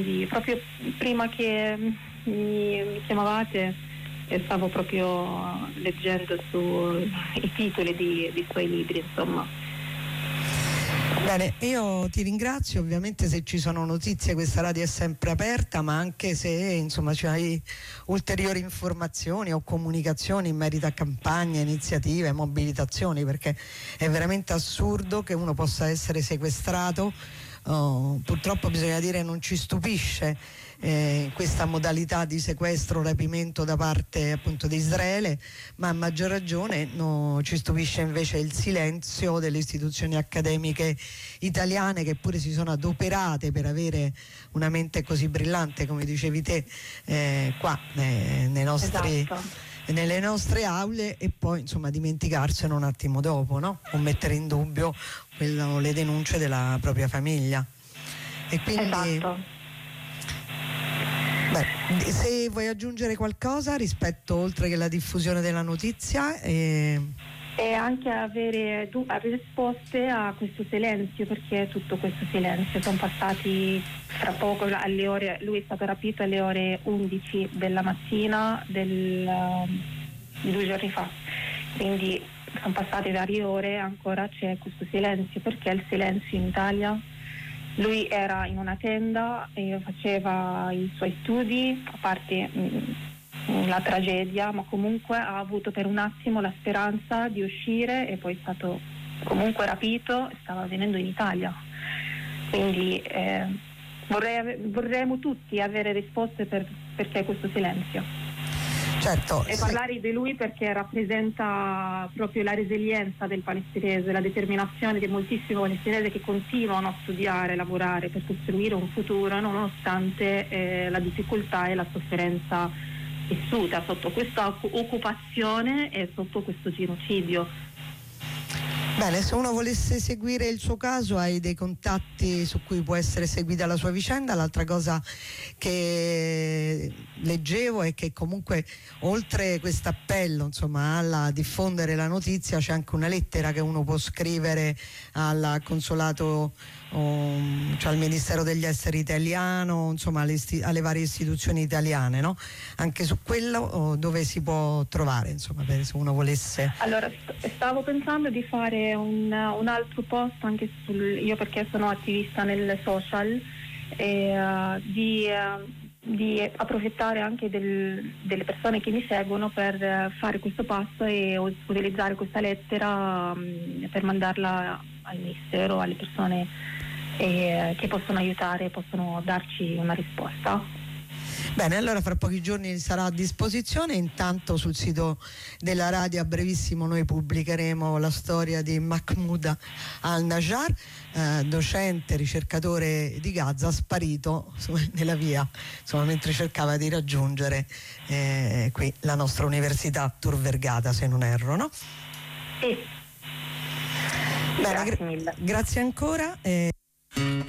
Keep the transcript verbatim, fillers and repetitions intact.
Quindi proprio prima che mi, mi chiamavate stavo proprio leggendo sui titoli di, di suoi libri, insomma. Bene, io ti ringrazio. Ovviamente se ci sono notizie questa radio è sempre aperta, ma anche se insomma c'hai ulteriori informazioni o comunicazioni in merito a campagne, iniziative, mobilitazioni, perché è veramente assurdo che uno possa essere sequestrato. Oh, purtroppo bisogna dire non ci stupisce eh, questa modalità di sequestro, rapimento da parte appunto di Israele, ma a maggior ragione no, ci stupisce invece il silenzio delle istituzioni accademiche italiane, che pure si sono adoperate per avere una mente così brillante come dicevi te eh, qua eh, nei nostri Esatto. nelle nostre aule, e poi insomma dimenticarsene un attimo dopo, no? O mettere in dubbio quello, le denunce della propria famiglia. E quindi Esatto. beh, se vuoi aggiungere qualcosa rispetto, oltre che la diffusione della notizia, eh... e anche avere du- risposte a questo silenzio, perché tutto questo silenzio sono passati fra poco alle ore, lui è stato rapito alle ore undici della mattina del, uh, di due giorni fa, quindi sono passate varie ore e ancora c'è questo silenzio. Perché il silenzio in Italia? Lui era in una tenda e faceva i suoi studi, a parte mh, la tragedia, ma comunque ha avuto per un attimo la speranza di uscire, e poi è stato comunque rapito e stava venendo in Italia. Quindi eh, vorrei, vorremmo tutti avere risposte per perché questo silenzio. Certo, E sì. parlare di lui perché rappresenta proprio la resilienza del palestinese, la determinazione di moltissimi palestinesi che continuano a studiare, lavorare per costruire un futuro nonostante eh, la difficoltà e la sofferenza vissuta sotto questa occupazione e sotto questo genocidio. Bene, se uno volesse seguire il suo caso, hai dei contatti su cui può essere seguita la sua vicenda. L'altra cosa che leggevo è che comunque, oltre questo appello insomma alla diffondere la notizia, c'è anche una lettera che uno può scrivere al consolato, um, cioè al Ministero degli Esteri italiano, insomma alle, isti- alle varie istituzioni italiane, no? Anche su quello oh, dove si può trovare, insomma, per se uno volesse. Allora, st- stavo pensando di fare un, un altro post anche sul, io perché sono attivista nel social, e, uh, di, uh, di approfittare anche del, delle persone che mi seguono per uh, fare questo passo e us- utilizzare questa lettera um, per mandarla al Ministero, alle persone eh, che possono aiutare, possono darci una risposta. Bene, allora fra pochi giorni sarà a disposizione. Intanto sul sito della radio a brevissimo noi pubblicheremo la storia di Mahmoud al-Najjar, eh, docente, ricercatore di Gaza, sparito nella via, insomma, mentre cercava di raggiungere eh, qui la nostra università Tor Vergata, se non erro, no? Sì. Bene, Grazie gra- mille. grazie ancora. Eh.